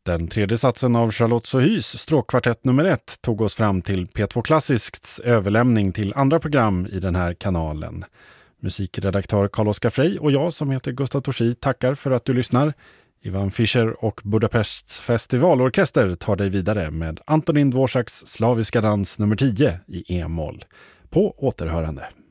Den tredje satsen av Charlotte Sohys stråkkvartett nummer 1 tog oss fram till P2 Klassisks överlämning till andra program i den här kanalen. Musikredaktör Carl-Oskar Frey och jag som heter Gustaf Torsi tackar för att du lyssnar. Ivan Fischer och Budapests festivalorkester tar dig vidare med Antonin Dvoraks slaviska dans nummer 10 i e-moll. På återhörande.